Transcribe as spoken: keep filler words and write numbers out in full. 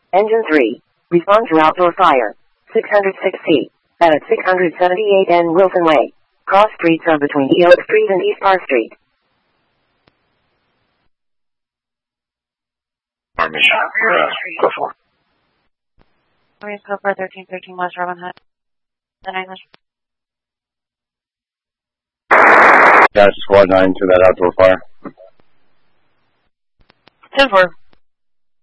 Engine three. Respond to outdoor fire. six hundred six feet. At six hundred seventy-eight N Wilson Way. Cross streets are between E Oak Street and East Park Street. Army shop. Uh, go for. Army Cooper thirteen thirteen West Robin Hood. The English. Dash squad nine to that outdoor fire. ten four.